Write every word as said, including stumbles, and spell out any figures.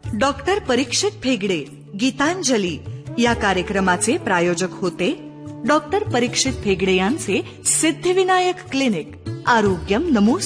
Doctor परीक्षित फेगडे गीतांजली या कार्यक्रमाचे प्रायोजक होते डॉक्टर परीक्षित फेगडे यांचे सिद्धिविनायक क्लिनिक. आरोग्यम नमो